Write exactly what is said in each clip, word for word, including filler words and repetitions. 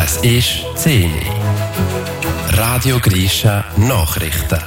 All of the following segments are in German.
Es ist zehn Uhr. Radio Grisha Nachrichten.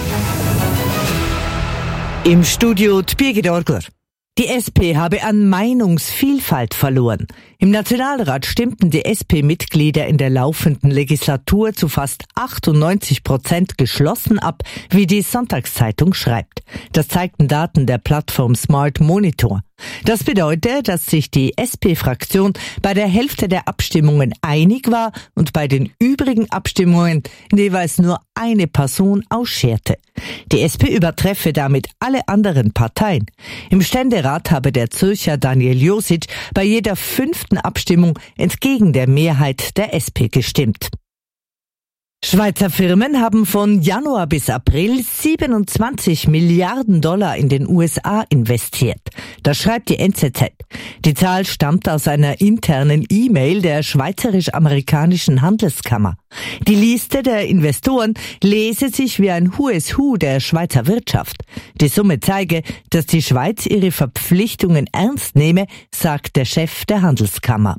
Im Studio die Birgit Orgler. Die S P habe an Meinungsvielfalt verloren. Im Nationalrat stimmten die S P-Mitglieder in der laufenden Legislatur zu fast achtundneunzig Prozent geschlossen ab, wie die Sonntagszeitung schreibt. Das zeigten Daten der Plattform Smart Monitor. Das bedeutet, dass sich die S P-Fraktion bei der Hälfte der Abstimmungen einig war und bei den übrigen Abstimmungen jeweils nur eine Person ausscherte. Die S P übertreffe damit alle anderen Parteien. Im Ständerat habe der Zürcher Daniel Josic bei jeder fünften Abstimmung entgegen der Mehrheit der S P gestimmt. Schweizer Firmen haben von Januar bis April siebenundzwanzig Milliarden Dollar in den U S A investiert. Das schreibt die N Z Z. Die Zahl stammt aus einer internen E-Mail der Schweizerisch-Amerikanischen Handelskammer. Die Liste der Investoren lese sich wie ein Who is Who der Schweizer Wirtschaft. Die Summe zeige, dass die Schweiz ihre Verpflichtungen ernst nehme, sagt der Chef der Handelskammer.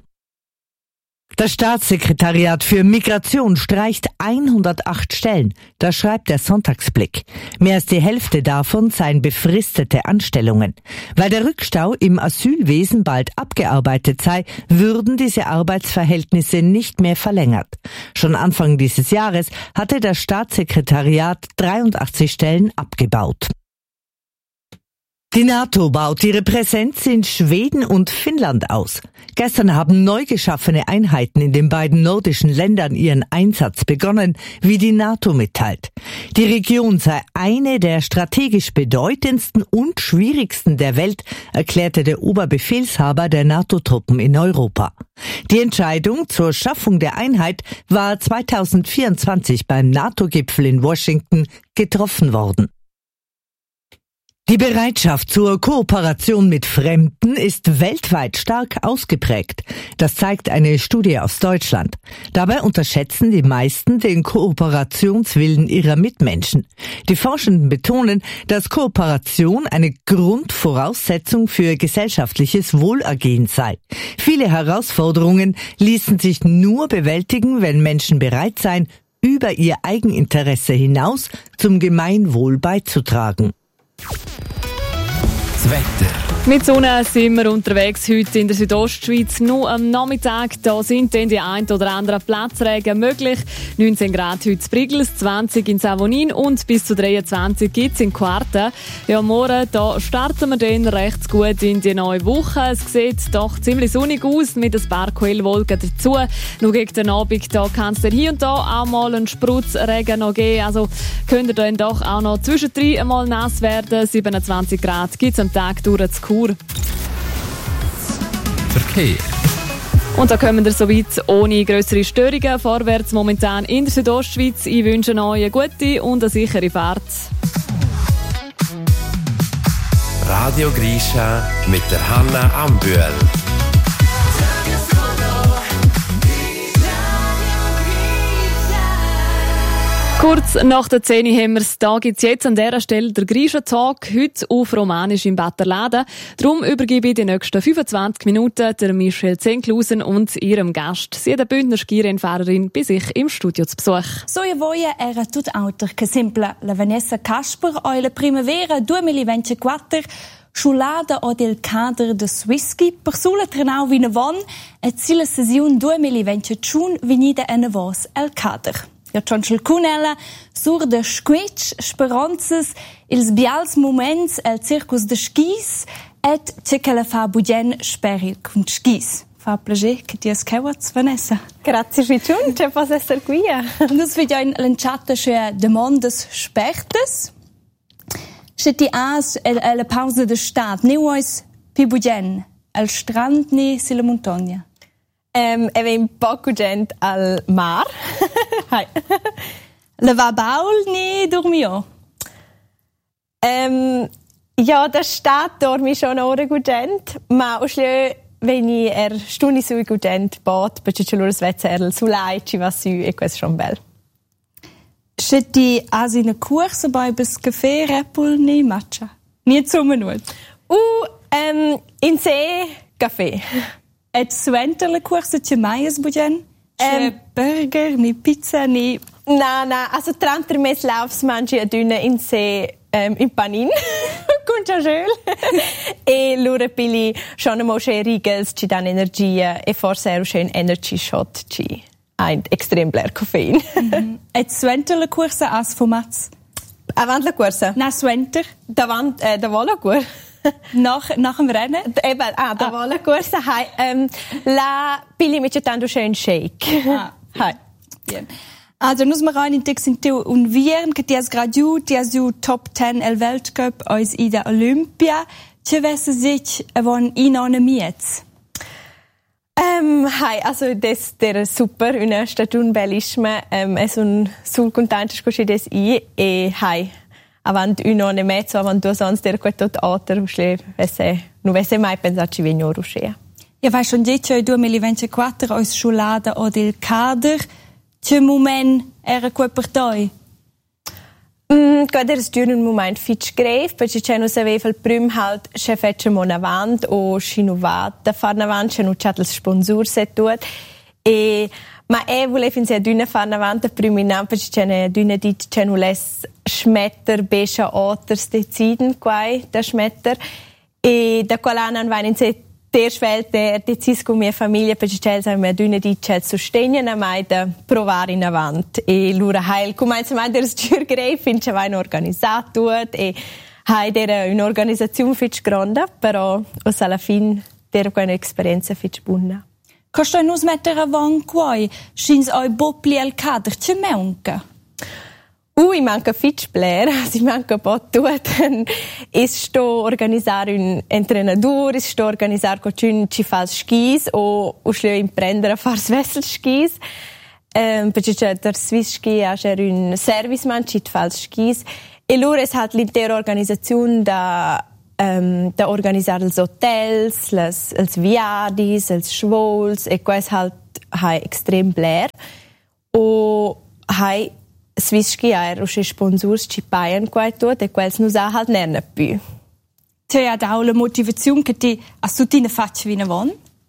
Das Staatssekretariat für Migration streicht hundertacht Stellen. Das schreibt der Sonntagsblick. Mehr als die Hälfte davon seien befristete Anstellungen. Weil der Rückstau im Asylwesen bald abgearbeitet sei, würden diese Arbeitsverhältnisse nicht mehr verlängert. Schon Anfang dieses Jahres hatte das Staatssekretariat dreiundachtzig Stellen abgebaut. Die NATO baut ihre Präsenz in Schweden und Finnland aus. Gestern haben neu geschaffene Einheiten in den beiden nordischen Ländern ihren Einsatz begonnen, wie die NATO mitteilt. Die Region sei eine der strategisch bedeutendsten und schwierigsten der Welt, erklärte der Oberbefehlshaber der NATO-Truppen in Europa. Die Entscheidung zur Schaffung der Einheit war zweitausendvierundzwanzig beim NATO-Gipfel in Washington getroffen worden. Die Bereitschaft zur Kooperation mit Fremden ist weltweit stark ausgeprägt. Das zeigt eine Studie aus Deutschland. Dabei unterschätzen die meisten den Kooperationswillen ihrer Mitmenschen. Die Forschenden betonen, dass Kooperation eine Grundvoraussetzung für gesellschaftliches Wohlergehen sei. Viele Herausforderungen ließen sich nur bewältigen, wenn Menschen bereit seien, über ihr Eigeninteresse hinaus zum Gemeinwohl beizutragen. Das Wetter. Mit Sonne sind wir unterwegs heute in der Südostschweiz. Nur am Nachmittag da sind dann die ein oder anderen Platzregen möglich. neunzehn Grad heute in Brigels, zwanzig in Savonin und bis zu dreiundzwanzig gibt es in Quarten. Ja, morgen da starten wir dann recht gut in die neue Woche. Es sieht doch ziemlich sonnig aus mit ein paar Quellwolken dazu. Nur gegen den Abend da kann es dann hier und da auch mal einen Spritzregen noch geben. Also könnt ihr dann doch auch noch zwischendrin einmal nass werden. siebenundzwanzig Grad gibt es am Tag durch zu Chur. Verkehr. Und da kommen wir soweit ohne grössere Störungen vorwärts momentan in der Südostschweiz. Ich wünsche euch eine gute und eine sichere Fahrt. Radio Grisha mit der Hanna Ambühl. Kurz nach der zehn haben wir es. Da gibt es jetzt an dieser Stelle der Grisha-Talk, heute auf Romanisch im Batterladen. Darum übergebe ich die nächsten fünfundzwanzig Minuten der Michelle Zenklusen und ihrem Gast. Sie hat eine Bündner Skirennfahrerin bei sich im Studio zu Besuch. So io voia era tut auter che sempre la Vanessa Casper o la primavera duemilaventiquattro Schulada o del cadre de Swisski per sulla trenau vina von e zila sesiun duemilaventiun venida ena vos el cadre. Ja, schon Cunella sur de Squitch, Speranzas, ils bials moments el circus de skis et ce che la fa budien speril con skis. Fa piacere che ti ascolti, Vanessa. Grazie, Schwitschun, c'è posso essere qui. Nus video in lanciata che demandas spertes. C'è ti as la pausa de stat, ne ois pi budien, al strand ne sila montagna. Um, e vem poco gente al mar. Le va baul ni dormio. Um, ja, da steht dormi schon ora gut gente, ma usle wenn ich er stuni su gut gente bat, perché c'è loro svezzer su lai ci va su e questo schon bel. C'è ti as in corsa bei bis caffè repul ni matcha. Ni zumme nut. U um, in see caffè. Et suenter la corsa c'è mais budgen. Ähm, Burger, ni Pizza, ni... Nein, nein, also trenta Mess laufs mangi a düne in se ähm, in Panin. Con già schön. E lura pili schon mo sche Riegels, ci dan energia e forse ero schön energy shot ci. Ein extrem bler Koffein. Mm-hmm. Et suenter la corsa as fumats? Avant la corsa? Na suenter? Davant, äh, da war la cor. nach, nach dem Rennen? Eben, ah, da ah. war la corsa. Hai, ähm, la pili mit tanto schön shake. Ah. Hai. Bien. Also, nus ma rein in Texintiu un Vieren, che tias gradiu, tias ju top ten el Weltcup ois ida Olympia. Ce vesse sich avon in one miez? Ähm, hai, also des der super, una stagiun bellissima, ähm, es un sul contento scoci des i e hai, avant un one mezzo, avant due ans der quet tot alter, schle vesse, nu vesse mai pensat ci venio ruscia. Ja, vai schon dice duemilaventiquattro ois schulada o del Kader. Ce moment era quei per toi? Mm, quad era stur un moment fitch grave, perché c'è non sapeva il prim halt c'è fece mon avant o scinovat da far avant c'è non c'è il sponsor se tut e ma e voleva in se d'una far avant prim in am perché c'è ne d'una dit c'è non les schmetter bescha otters deciden quai da schmetter e da qualana vain in se der Schwelte decis con mia famiglia perché c'è sa mia d'una di c'è sostegno na mai da provare in avant e lura heil come mai mai der stur grei fin c'è vain organizzato e hai der un'organizzazione fitch grande però os alla fin der quella esperienza fitch buona. Costa nus metter avant quai schins oi bopli al Kader c'è manca. Ui, manca fitch bler, si manca pot tut. Es sto organizar un entrenador, es sto organizar cocun ci fas skis o uschlio imprendere a fars vessel skis. Ähm, perché c'è der Swiss Ski a c'è un serviceman ci fals skis e loro es hat l'intera organizzazione da ähm, da organizar els hotels, les els viadis, els schwols e quais halt hai extrem bler. O hai Swiss Ski Air usche sponsors ci paian quai tot e quels nus ha halt nerne più. C'è ad aula motivazione che ti a suttina faccia vina von?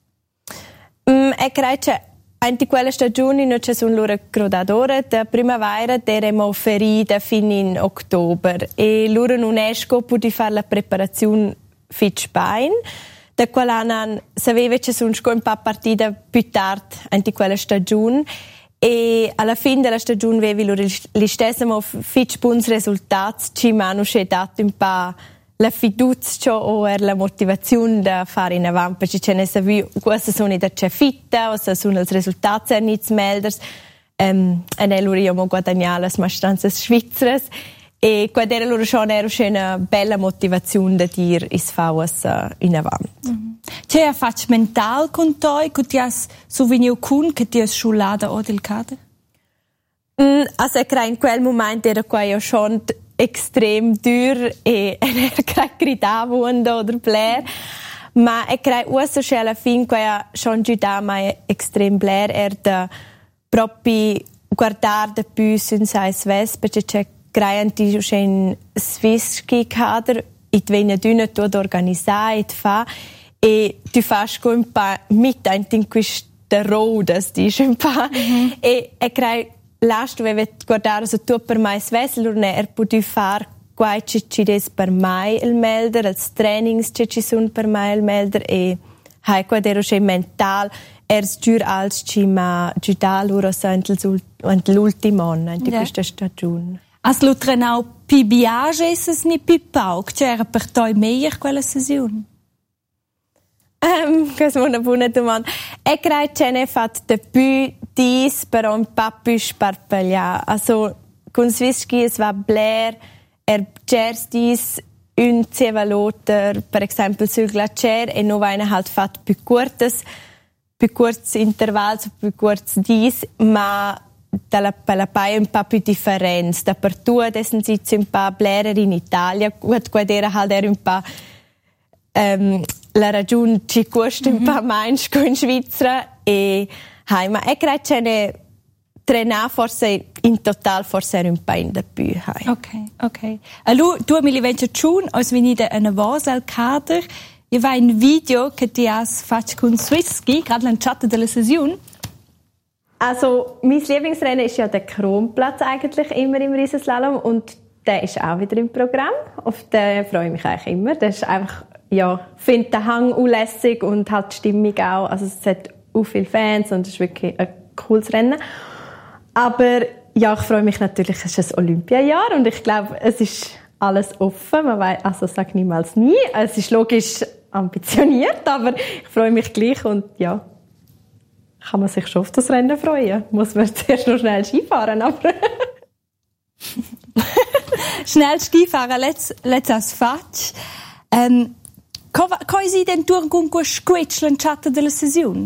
Mm, e crece anti quella stagione non c'è un loro grodadore da primavera deremo ferita fin in ottobre e loro non esco puti fare la preparazione fitch pain da quell'anno sapeva c'è un sco un pa partita più tardi anti quella stagione e alla fine della stagione avevi gli stessi fitch buoni risultati ci mi hanno dato un po' la fiducia o la motivazione da fare in avanti perché ce ne sapevo queste sono da c'è fitta o se sono i risultati non si melders um, e noi abbiamo guadagnato le mastranze svizzere e quella era loro schon era una bella motivazione da dire is fauas in avanti. Mm-hmm. C'è a faccia mental con toi che ti has souvenir con che ti has schulada o del Kader? Mm, also in quel momento era qua io schon extrem dur e era gridavo oder bler ma e crei uso che alla fin qua schon già mai extrem bler er da proprio guardare da più sun sai sves perché c'è creanti un Swiss Ski Kader it venne d'una tot organizzare et fa e tu fas un pa mit in questa rodas di un pa e e crei last dove guardare su tu per mai svessel ne er puti far quai ci ci des per mai il melder als trainings ci ci sun per mai il melder e hai qua dero che mental er stur als ci ma giudal ora sentel sul l'ultimo anno di questa stagione. As lo trenau pi biage es ni pi pau c'era per toi meglio quella sessione? Um, questa è una buona domanda. E credo che ne fatto de più dis però un po' più sparpagliare. Also, con Swiss Ski es va bler er gers dis un cevaloter, per esempio sul glacier e non vaina halt fatto più cortes, più corti intervalli, più corti dis, ma dalla la paia un po' più differenza. Dappertutto adesso si un po' bler in Italia, quando era halt era un po' um, la ragione ci costa un po' meno che in Svizzera e hai, ma è credo che ne trenare forse in totale forse era un po' in da più. Hai. Ok, ok. Allora, duemilaventiuno hai venuto una volta al Kader e vai un video che ti hai fatto con Swiss Ski, gerade lanciato della sessione. Also, mein Lieblingsrennen ist ja der Kronplatz eigentlich immer im Riesenslalom und der ist auch wieder im Programm. Auf den freue ich mich eigentlich immer. Das ist einfach, ja, ich finde den Hang unlässig und halt die Stimmung auch. Also es hat auch viele Fans und es ist wirklich ein cooles Rennen. Aber ja, ich freue mich natürlich, es ist ein Olympiajahr und ich glaube, es ist alles offen. Man weiß, also sag niemals nie. Es ist logisch ambitioniert, aber ich freue mich gleich und ja, kann man sich schon auf das Rennen freuen. Muss man zuerst noch schnell Skifahren, aber schnell Skifahren, let's, let's as fatg. Um, Come si den turgun con squitch lanciata della sessione?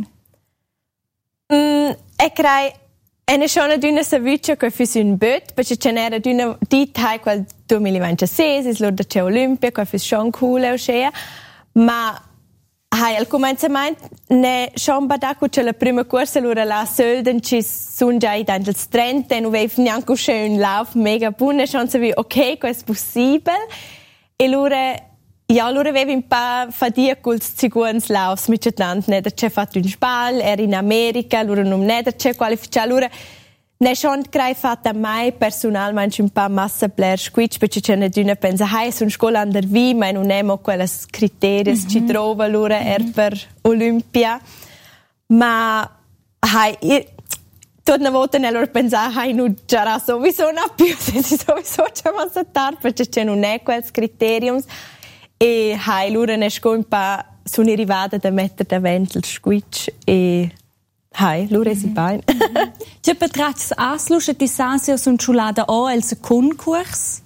Mm, e crei è schon una d'una savuccia che fu un bot, perché ce n'era d'una di tai quel duemilaventisei, is l'ora c'è Olimpia, che fu schon cool e uscea, ma hai al cominciamento ne schon badaco c'è la prima corsa l'ora la solden ci sun già i dandels trenta e non avevo neanche schön lauf mega buona schon so wie okay, questo è possibile e l'ora ja, lura avevo un po' fatica con i secondi laufs, mit Land nicht c'è fatto un spal, era in America, lura non nicht c'è qualificato, lura ne schon grei fatta mai personalmente un po' massa player squitch, perché c'è ne d'una pensa, hai su scuola andar vi, ma non emo quelle criteri mm-hmm. ci trova lura mm-hmm. er per Olimpia, ma hai tutte una volta nell'ora pensare, hai non già sowieso una più, se sowieso c'è massa tardi, perché c'è non è quels criteriums. E hai lura ne sco un pa sono arrivata da mettere davanti il squitch e hai lura si bain. C'è betrachs aslusche di Sasio sun chulada o el second kurs.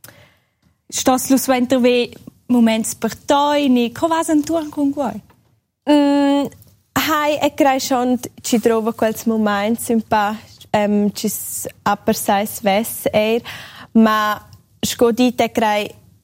Stas lus venter we moments per toi ni co vas en tour con guai. Mm, hai e crai schon ci trova quels moments un pa ehm ci upper size ves er ma sco dite crai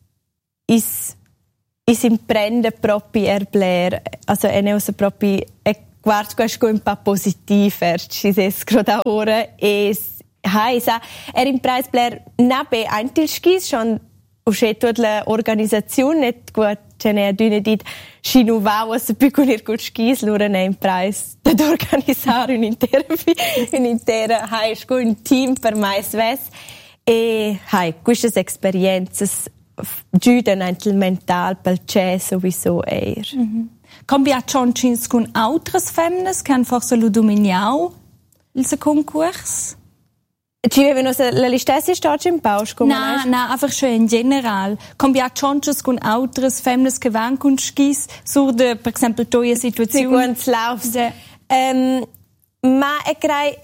is is imprende proprio er Blair, also è neusa proprio e guarda questo un po' positivo ci si scroda ora e hai sa er im Preis Blair nabe antil skis schon usce tutta l'organizzazione net gut ce ne dune dit chinu va was più con ir gut skis lura ne im Preis da organizzare un'intera un'intera hai sco un team per mais ves e hai queste esperienze giuden anche il mental pel c'è sowieso eir. Mm-hmm. Cambia chanchins con altres femmes che han forse lo dominiau il second kurs? Ci avevano la listessa stage in pausch come na na einfach schon in general cambia chanchins con altres femmes che van con skis sur de per esempio toia situazione si laufs ähm ma e crei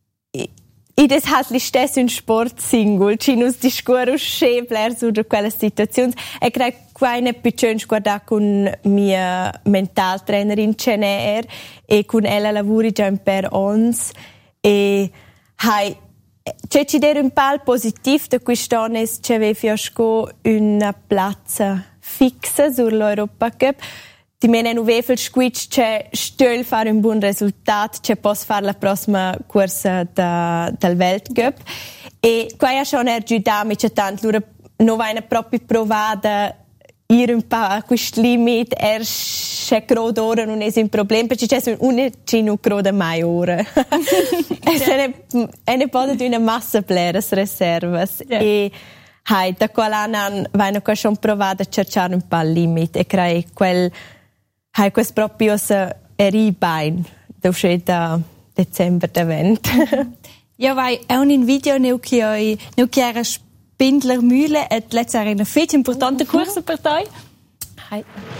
I des hat li stess un sport singol, ci nus di scuoru schebler su de quelle situazioni. E crei quaine piccön sguarda con mia mental trainerin Cener e con ella lavori già un per ons e hai c'è ci der un pal positiv de quistones c'ave fiosco una piazza fixa sur l'Europa Cup. Di mene nu vevel squitch c'è stöl fare un buon risultato, c'è pos fare la prossima corsa da, del Weltcup e qua è schon ergiudami c'è tanto lura non va proprio provata ir un po' a questo limite er c'è crod ora non è un problema perché c'è un cino crod mai ora e se ne e ne può di una massa players reservas yeah. E hai da quell'anno vanno qua schon provata a cercare un po' il limite e crei quel hai questo proprio se eri bain da uscita dicembre da vent. Ja, vai è un video neu che oi neu che era Spindler Mühle et letzter eine fett importante Kurse per te. Hai.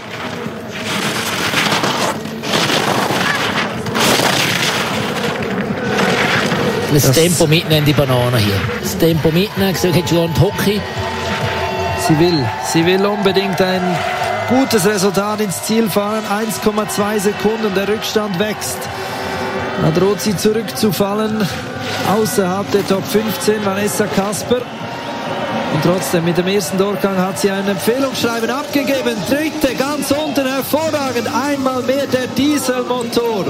Das, das Tempo mitnehmen, die Banane hier. Das Tempo mitnehmen, ich sage jetzt schon Hockey. Sie will, sie will unbedingt ein gutes Resultat ins Ziel fahren. eins Komma zwei Sekunden, der Rückstand wächst. Da droht sie zurückzufallen. Außerhalb der Top fünfzehn, Vanessa Kasper. Und trotzdem, mit dem ersten Durchgang hat sie ein Empfehlungsschreiben abgegeben. Dritte, ganz unten, hervorragend. Einmal mehr der Dieselmotor.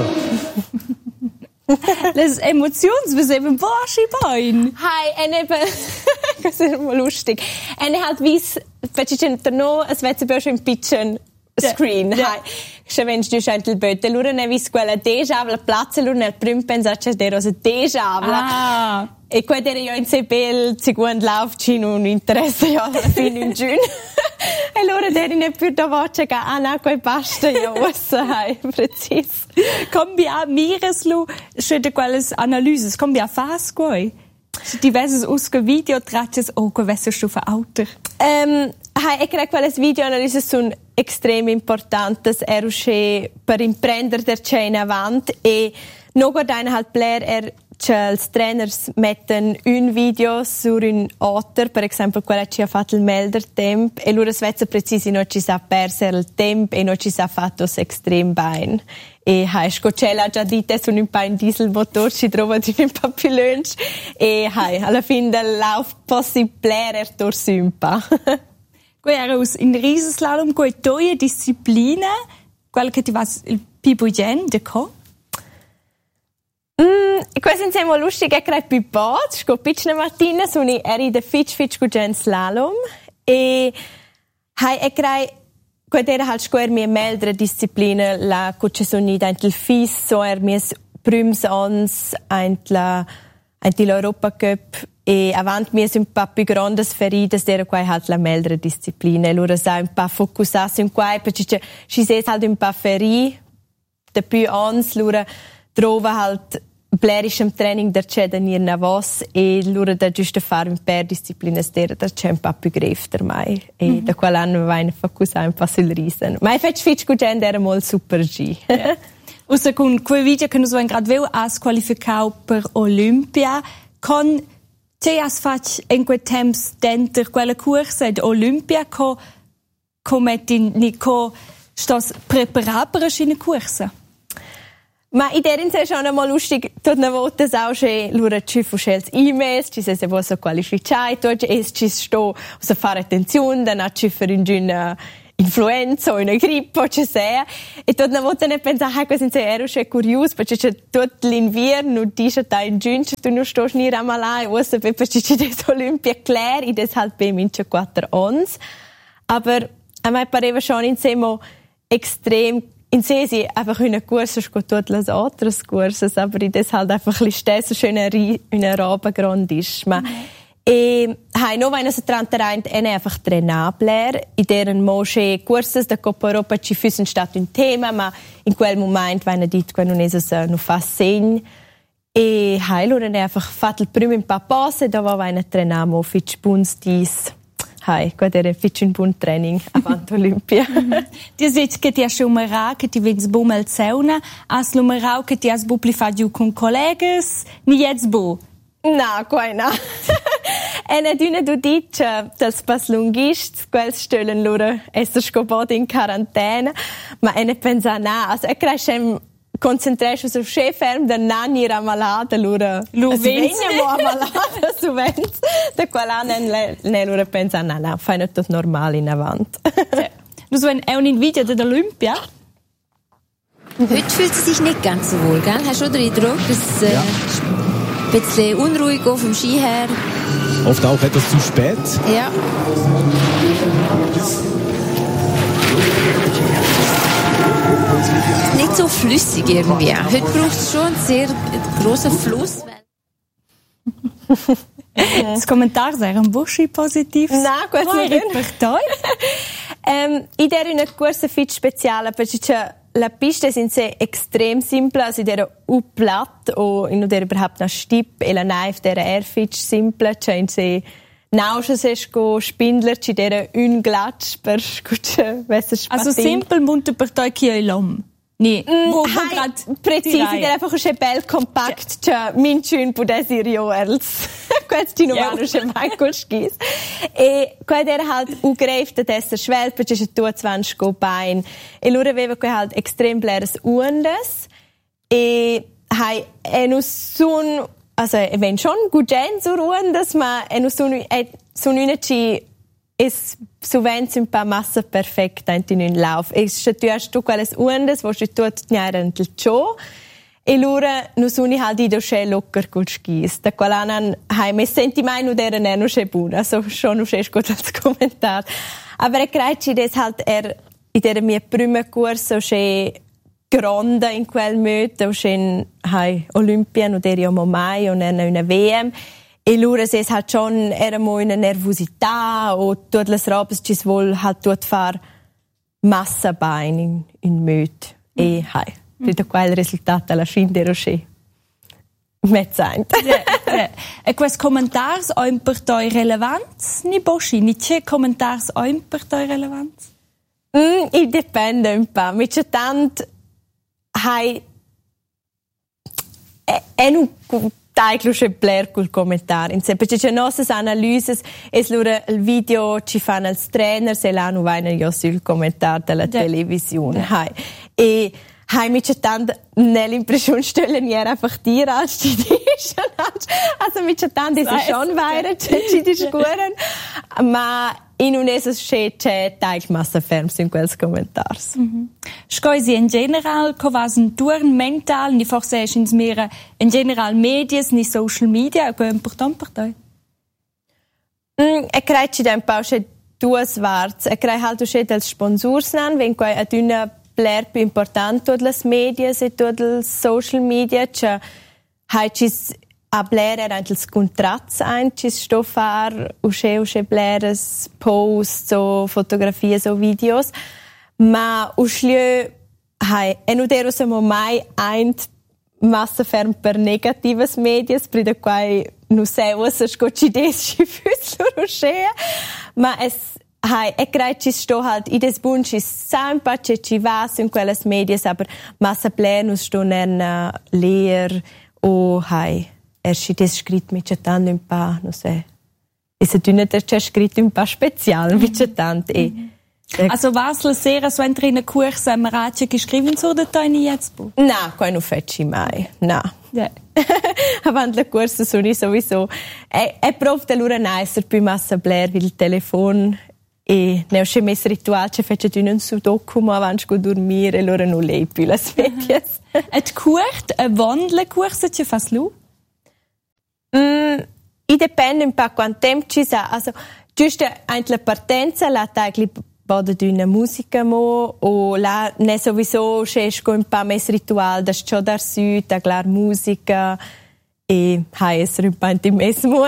Das Emotions, wir sehen im Warschibein. Hi, und eben, das ist immer lustig. Und halt weiss, wenn ich no, es wird sich schon ein bisschen screen. Ja. Se vens du schentel böte, lura ne vis quella dejavla platza, lura nel prim pensace de rosa dejavla. Ah. E qua era io in sebel, seguond laufcin un interesse io alla fine in giugno. E allora deri ne più da voce che ah no, qua basta io ussa, hai, precis. Cambia mireslu, schöte quelles analyses, cambia fas quai. Diverses usque video traches o que vesses tu fa auter. Um, hai, e crec quelles video analyses sun extrem importantes, er usce per imprender der c'è in avant e no guardain halt Blair er c'è els trainers metten un video sur un autor, per esempio quella ci ha fatto il melder temp e loro svezza precisi non ci sa perser il temp e non ci sa fatto extrem bene. E hai scocella già dite su un paio di diesel motor ci trova di un po' più lunch e hai alla fine del lauf possibile er tor sympa. Era aus in Riesenslalom quei toie discipline, quella che ti va il pibugen de co? Mm, questo insieme è lustig e crei più pot, sco pitchne mattina sono eri de fitch fitch gugen slalom e hai e crei quando era halt sco er mia meldre discipline la cucce sono dent il fis so er mies prüms ons ent la ent l'Europa Cup e avant mies un pa più grandes feridas dera quai halt la meldre discipline lura sa un pa focusas un quai perché ci ses halt un pa feri de più ons lura trova halt blerischem training der c'è da nir navos e lura da giusto fare un per disciplines der da c'è un po' più grefter mai e mm-hmm. da quell'anno va in focusa un po' sul risen ma i fetch fitch gugend era molto super G. Yeah. Usa con quel video che noi so in grad veu as qualificau per Olympia con te as fac in quei temps denter quella corsa ad Olympia co come ti nico stos preparar per una corsa. Ma in der Inse schon einmal lustig, dort ne Votes auch schon, lura ci fuschels E-Mails, ci se se vosso qualificai, dort es ci sto, so fare attenzione, dann hat ci für una influenza o una grippe o ci sia. E dort ne vote ne pensa, ah, questo inse ero schon curious, perché c'è tot l'inverno, dice da in giugno, tu non sto ni ramalai, o se per ci ci des Olympia klar, i des halt bei mince quattro ons. Aber a me pareva schon insieme extrem in Sesi einfach eine Kurse sco tot las otras curses, aber i des halt einfach li stesso schöne eine Rabe grandisch. Ma e hai no vaina se trantereint ene einfach trenabler i deren mosche curses da Coppa Europa ci füssen statt un tema, ma in quel moment vaina dit quando non es no fa segn e hai loro ne einfach fattel prüm in pa passe da va vaina trenamo fitch buns dis. Hai, quando era fitch un buon training avant Olympia. Ti svet che ti has umera, che ti vens bo mal zeuna, as lumerau che ti has bo plifa giu con collegas, ni jetzt bo. Na, quai na. E ne d'una du dic dels pas lungists, quels stellen loro esser scopot in quarantena, ma e ne pensa na, also e crescem concentrēšu uz šie ferm, da nani ir amalāta, lura sveņamo amalāta suvens, da quella ne, ne lura pensa, na, na, fai tot normali in avant. Du so ein ein Video der Olympia? Heute fühlt sie sich nicht ganz so wohl, gell? Hast du den Eindruck, dass äh, ja. ein bisschen unruhig auf dem Ski her? Oft auch etwas zu spät. Ja. Nicht so flüssig irgendwie. Heute braucht es schon einen sehr grossen Fluss. Das Kommentar ist ein bisschen positiv. Nein, gut, nicht. um, in der una corsa fit speciale, perché la pista sind sehr extrem simple, also in der u platt o in der überhaupt noch stip e la knife der air fit simple, cioè in se Nausche sesco spindler ci der un glatsch per scucce vesser spatin. Also simple munte per toi chi l'om. Nee, mm, wo, wo grad präzise, der einfach ein bel kompakt, ja. Min schön Budesirio als quest die normalische Michael-Skis. E qua der halt ugreift der schwelt, perché c'è tu zwanzig go bein. E lura aveva qua halt extrem bleres uendes. E hai e nu sun, also wenn schon gut gen so uendes, ma e nu sun e sun una ci es suvent un pa massa perfecta in un lauf. E se tu hast tu quelles uendes, wo se tu tniaren il ciò, e lura nu suni halt ido sche locker col skis. Da qualanan hai me senti mai nu deren eno sche buna, so schon nu sche gut als kommentar. Aber e creci des halt er in der mia prima corsa c'è grande in quel momento c'è hai Olympia no der mo mai und era una V M e lura se halt schon era mo una nervosità o tutte le robes ci vol halt tot far massa bain in in möt e hai da quel risultato alla fine der c'è Metzaint. Ja, ja. E quels commentars oin per toi relevants ni boschi, ni c'è commentars oin per toi relevants? Mm, il dipende un po'. Mi c'è tant hai e, e non dai clusche bler col commentar. In sempre c'è nostre analyses es lura il video ci fanno il trainer se la nu vaina io sul commentar della ja. televisione. Ja. Hai. E hai mi c'è tant nell'impressione stelle ni era einfach dir als die schon also mi c'è tant ist schon weiter ci discuren ma in un esso c'è c'è taig massa ferm in quels commentars. Mhm. Scoisi in general covasen turn mental ni forse ins mera in general medias ni social media è important per te. Mm, e crei ci da un po' c'è due svarts e crei halt c'è del sponsors nan wenn quai ad una bler più importante tutte le media e tutte le social media c'è hai ci a bler era anche il contratto ein ci sto far usce usce bleres posts o fotografie o videos ma usce hai e non ero siamo mai ein massa ferm per negatives medias per da quai nu sei was scocci desci füslo usce ma es hai e crei ci sto halt i des bunci sempre che ci vas in quelles medias aber massa plenus sto nen uh, leer o hai er si des scrit mit tant un pa no sé is a dünne der c'è scrit un pa special mit tant e also was la sera so entra in a corsa am ratio geschrieben so der deine jetzt bu na quai no fecci mai na ja avant la corsa so ni sowieso e e prof de lura nicer più massa bler il telefon e ne ho mes ritual che fece di un sudoku ma avanti go dormire loro non lei più las medias et kurt a wandle corsa che fas lu mm, i dipende un po' quanto tempo ci sa also giusto anche la partenza la tagli bada di una musica mo o la ne sowieso c'è un po' mes ritual da ciò dar su da clar musica e hai es un po' di mesmo